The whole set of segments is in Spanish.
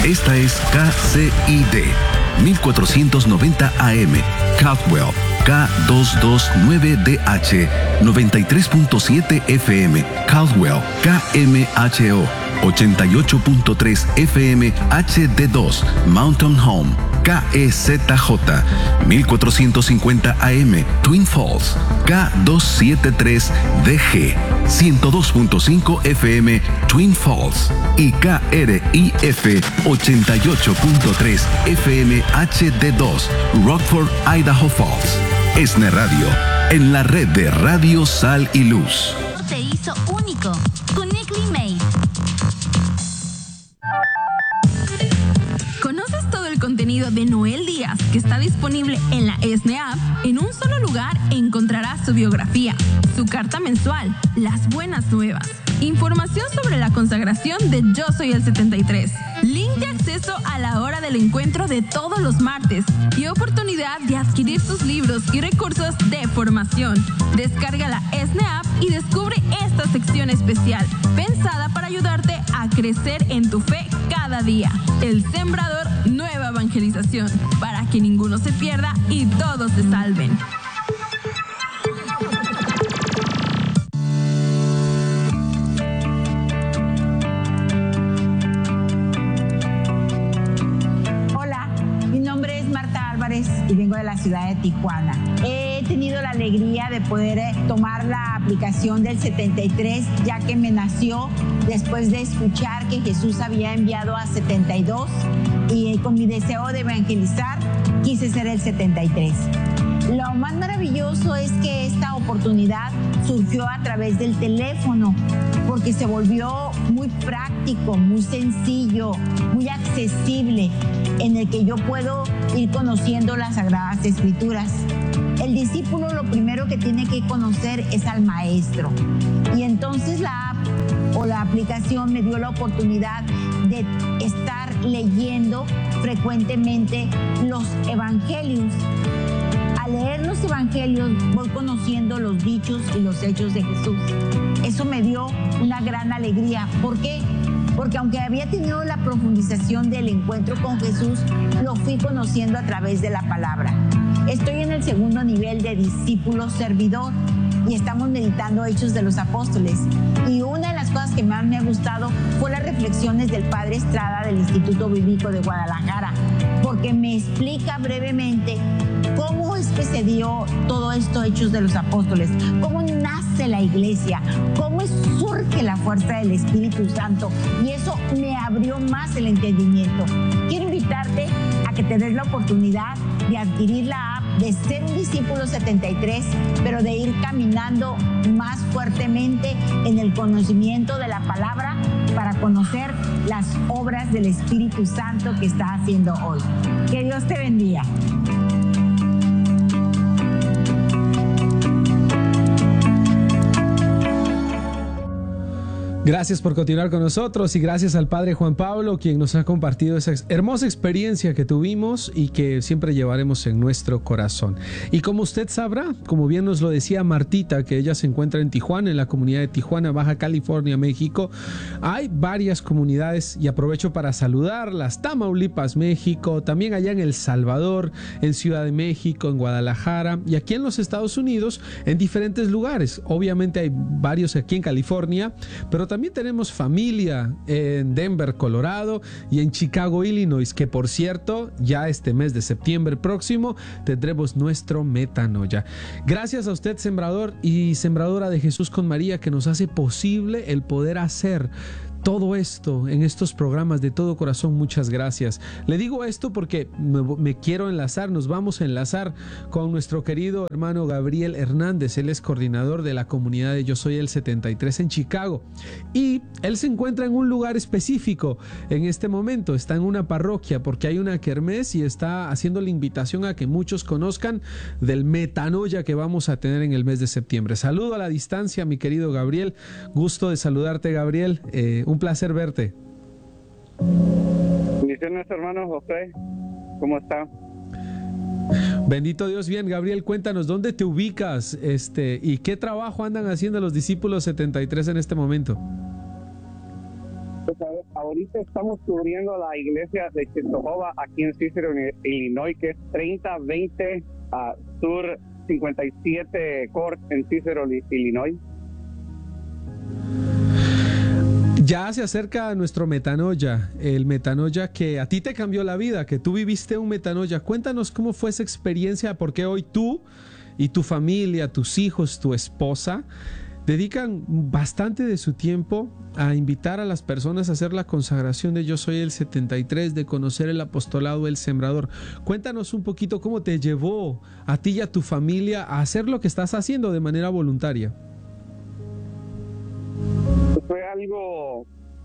Esta es KCID 1490 AM, Caldwell, K229DH, 93.7 FM, Caldwell, KMHO, 88.3 FM, HD2, Mountain Home, KEZJ, 1450 AM, Twin Falls, K273DG, 102.5 FM, Twin Falls y KRIF 88.3 FM HD2, Rockford, Idaho Falls. ESNE Radio, en la red de Radio Sal y Luz. Te hizo único. Uniquely Made. ¿Conoces todo el contenido de Noel Díaz que está disponible en la ESNE App? En un solo lugar encontrarás su biografía, su carta mensual, las buenas nuevas, información sobre la consagración de Yo Soy el 73, link de acceso a la hora del encuentro de todos los martes y oportunidad de adquirir sus libros y recursos de formación. Descarga la ESNE App y descubre esta sección especial, pensada para ayudarte a crecer en tu fe cada día. El Sembrador Nueva Evangelización, para que ninguno se pierda y todos se salven. Y vengo de la ciudad de Tijuana. He tenido la alegría de poder tomar la aplicación del 73, ya que me nació después de escuchar que Jesús había enviado a 72 y con mi deseo de evangelizar quise ser el 73. Lo más maravilloso es que esta oportunidad surgió a través del teléfono, porque se volvió muy práctico, muy sencillo, muy accesible, en el que yo puedo ir conociendo las Sagradas Escrituras. El discípulo lo primero que tiene que conocer es al Maestro. Y entonces la app o la aplicación me dio la oportunidad de estar leyendo frecuentemente los evangelios. Al leer los evangelios voy conociendo los dichos y los hechos de Jesús. Eso me dio una gran alegría. ¿Por qué? Porque aunque había tenido la profundización del encuentro con Jesús, lo fui conociendo a través de la palabra. Estoy en el segundo nivel de discípulo servidor y estamos meditando Hechos de los Apóstoles. Y una de las cosas que más me ha gustado fue las reflexiones del Padre Estrada del Instituto Bíblico de Guadalajara, porque me explica brevemente cómo es que se dio todo esto, Hechos de los Apóstoles, cómo nace la iglesia, cómo surge la fuerza del Espíritu Santo, y eso me abrió más el entendimiento. Quiero invitarte a que te des la oportunidad de adquirir la app, de ser un discípulo 73, pero de ir caminando más fuertemente en el conocimiento de la palabra para conocer las obras del Espíritu Santo que está haciendo hoy. Que Dios te bendiga. Gracias por continuar con nosotros y gracias al Padre Juan Pablo, quien nos ha compartido esa hermosa experiencia que tuvimos y que siempre llevaremos en nuestro corazón. Y como usted sabrá, como bien nos lo decía Martita, que ella se encuentra en Tijuana, en la comunidad de Tijuana, Baja California, México, hay varias comunidades y aprovecho para saludarlas. Tamaulipas, México, también allá en El Salvador, en Ciudad de México, en Guadalajara y aquí en los Estados Unidos, en diferentes lugares. Obviamente hay varios aquí en California, pero también tenemos familia en Denver, Colorado y en Chicago, Illinois, que por cierto, ya este mes de septiembre próximo tendremos nuestro Metanoia. Gracias a usted, sembrador y sembradora de Jesús con María, que nos hace posible el poder hacer todo esto en estos programas de todo corazón. Muchas gracias. Le digo esto porque me quiero enlazar, nos vamos a enlazar con nuestro querido hermano Gabriel Hernández. Él es coordinador de la comunidad de Yo Soy el 73 en Chicago y él se encuentra en un lugar específico en este momento. Está en una parroquia porque hay una kermés y está haciendo la invitación a que muchos conozcan del Metanoia que vamos a tener en el mes de septiembre. Saludo a la distancia, mi querido Gabriel. Gusto de saludarte, Gabriel. Un placer verte. Bendiciones, hermano José. ¿Cómo está? Bendito Dios. Bien, Gabriel, cuéntanos dónde te ubicas y qué trabajo andan haciendo los discípulos 73 en este momento. Pues ahorita estamos cubriendo la iglesia de Chisholm aquí en Cicero, Illinois, que es 3020 Sur 57 Court en Cicero, Illinois. Ya se acerca nuestro Metanoia, el Metanoia que a ti te cambió la vida, que tú viviste un Metanoia. Cuéntanos cómo fue esa experiencia, porque hoy tú y tu familia, tus hijos, tu esposa, dedican bastante de su tiempo a invitar a las personas a hacer la consagración de Yo Soy el 73, de conocer el apostolado El Sembrador. Cuéntanos un poquito cómo te llevó a ti y a tu familia a hacer lo que estás haciendo de manera voluntaria. Fue algo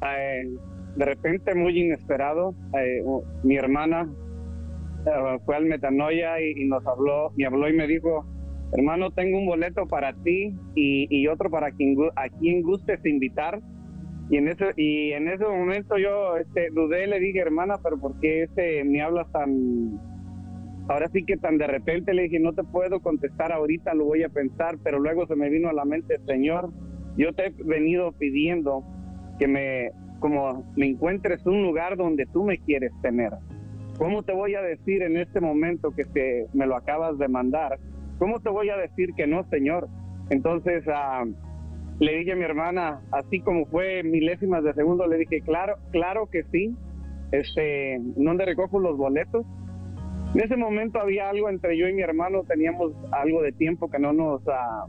de repente muy inesperado. Mi hermana fue al Metanoia y me habló y me dijo: hermano, tengo un boleto para ti y otro para a quien gustes invitar. Y en ese momento yo dudé, le dije: hermana, pero ¿por qué me hablas ahora sí que tan de repente? Le dije: no te puedo contestar ahorita, lo voy a pensar. Pero luego se me vino a la mente: Señor, yo te he venido pidiendo que me encuentres un lugar donde tú me quieres tener. ¿Cómo te voy a decir en este momento que me lo acabas de mandar? ¿Cómo te voy a decir que no, Señor? Entonces le dije a mi hermana, así como fue milésimas de segundo, le dije: claro que sí. ¿Dónde recojo los boletos? En ese momento había algo entre yo y mi hermano, teníamos algo de tiempo que no nos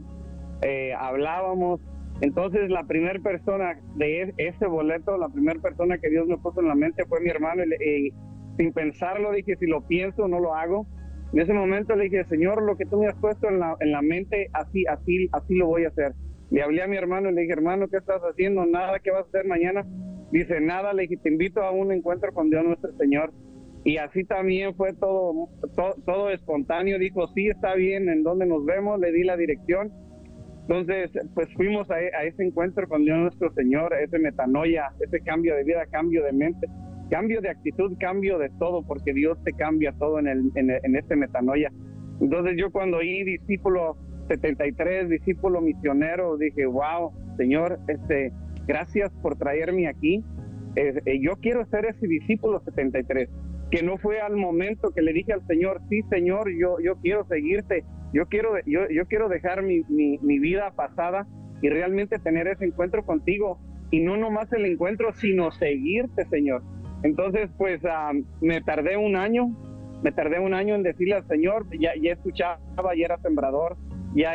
hablábamos. Entonces la primera persona de ese boleto, la primera persona que Dios me puso en la mente fue mi hermano, y sin pensarlo dije: si lo pienso no lo hago. En ese momento le dije: Señor, lo que tú me has puesto en la mente, así lo voy a hacer. Le hablé a mi hermano y le dije: hermano, ¿qué estás haciendo? Nada, ¿qué vas a hacer mañana? Dice: nada. Le dije: te invito a un encuentro con Dios nuestro Señor. Y así también fue todo espontáneo. Dijo: sí, está bien, ¿en dónde nos vemos? Le di la dirección. Entonces, pues fuimos a ese encuentro con Dios nuestro Señor, ese metanoia, ese cambio de vida, cambio de mente, cambio de actitud, cambio de todo, porque Dios te cambia todo en este metanoia. Entonces yo cuando oí discípulo 73, discípulo misionero, dije: wow, Señor, gracias por traerme aquí. Yo quiero ser ese discípulo 73, que no fue al momento que le dije al Señor: sí, Señor, yo quiero seguirte. Yo quiero dejar mi vida pasada y realmente tener ese encuentro contigo, y no nomás el encuentro, sino seguirte, Señor. Entonces, pues me tardé un año en decirle al Señor. Ya escuchaba, ya era sembrador, ya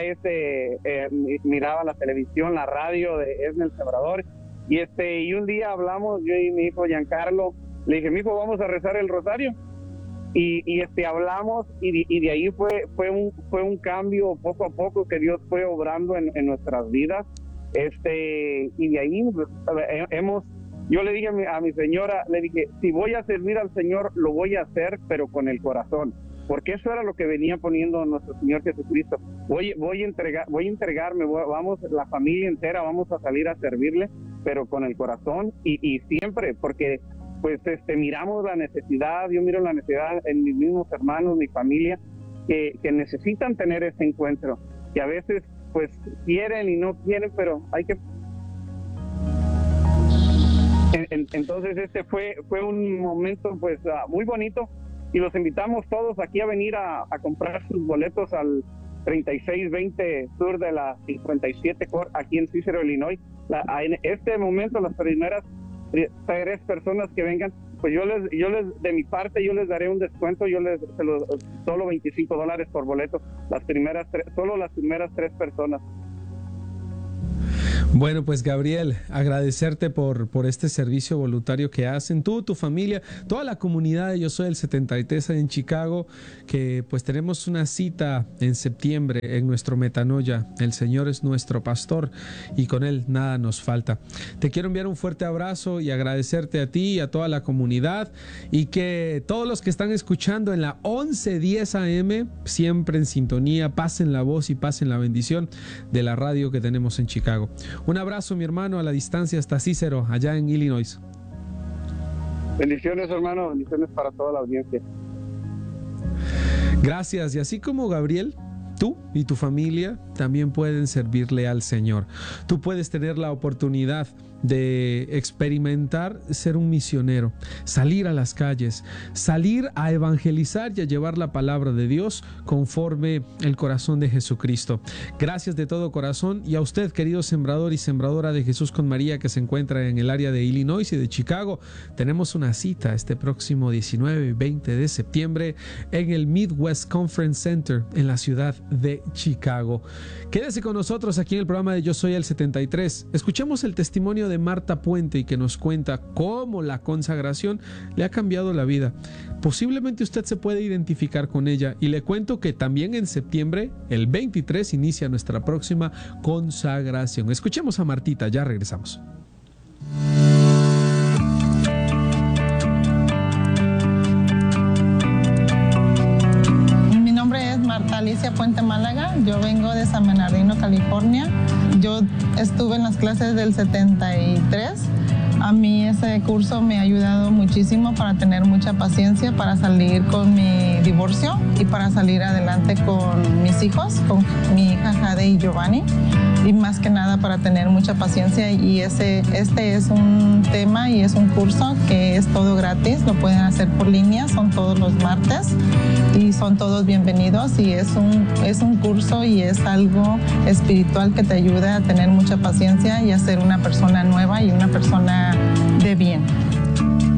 miraba la televisión, la radio de El Sembrador, y un día hablamos, yo y mi hijo Giancarlo. Le dije: mi hijo, vamos a rezar el rosario. Y hablamos, y de ahí fue un cambio poco a poco que Dios fue obrando en nuestras vidas. Y de ahí yo le dije a mi señora, le dije: si voy a servir al Señor, lo voy a hacer, pero con el corazón, porque eso era lo que venía poniendo nuestro Señor Jesucristo. Voy a entregarme, vamos, la familia entera, vamos a salir a servirle, pero con el corazón, y siempre, porque pues miramos la necesidad. Yo miro la necesidad en mis mismos hermanos, mi familia, que necesitan tener ese encuentro, que a veces pues quieren y no quieren, pero hay que... Entonces fue un momento pues muy bonito, y los invitamos todos aquí a venir a comprar sus boletos al 3620 Sur de la 57 Court aquí en Cicero, Illinois. En este momento las primeras 3 personas que vengan, pues yo les de mi parte yo les daré un descuento. Solo $25 por boleto, solo las primeras 3 personas. Bueno, pues Gabriel, agradecerte por este servicio voluntario que hacen tú, tu familia, toda la comunidad de Yo Soy el 73 en Chicago, que pues tenemos una cita en septiembre en nuestro Metanoia. El Señor es nuestro pastor y con Él nada nos falta. Te quiero enviar un fuerte abrazo y agradecerte a ti y a toda la comunidad, y que todos los que están escuchando en la 1110 AM, siempre en sintonía, pasen la voz y pasen la bendición de la radio que tenemos en Chicago. Un abrazo, mi hermano, a la distancia hasta Cicero, allá en Illinois. Bendiciones, hermano, bendiciones para toda la audiencia. Gracias, y así como Gabriel, tú y tu familia también pueden servirle al Señor. Tú puedes tener la oportunidad de experimentar ser un misionero, salir a las calles, salir a evangelizar y a llevar la palabra de Dios conforme el corazón de Jesucristo. Gracias de todo corazón, y a usted, querido sembrador y sembradora de Jesús con María, que se encuentra en el área de Illinois y de Chicago. Tenemos una cita este próximo 19 y 20 de septiembre en el Midwest Conference Center en la ciudad de Chicago. Quédese con nosotros aquí en el programa de Yo Soy el 73. Escuchemos el testimonio de Marta Puente, y que nos cuenta cómo la consagración le ha cambiado la vida. Posiblemente usted se puede identificar con ella, y le cuento que también en septiembre, el 23, inicia nuestra próxima consagración. Escuchemos a Martita, ya regresamos. Mi nombre es Marta Alicia Puente Málaga, yo vengo de San Bernardino, California. Yo estuve en las clases del 73. A mí ese curso me ha ayudado muchísimo para tener mucha paciencia, para salir con mi divorcio y para salir adelante con mis hijos, con mi hija Jade y Giovanni, y más que nada para tener mucha paciencia. Y este es un tema y es un curso que es todo gratis, lo pueden hacer por línea, son todos los martes y son todos bienvenidos, y es un curso y es algo espiritual que te ayuda a tener mucha paciencia y a ser una persona nueva y una persona de bien.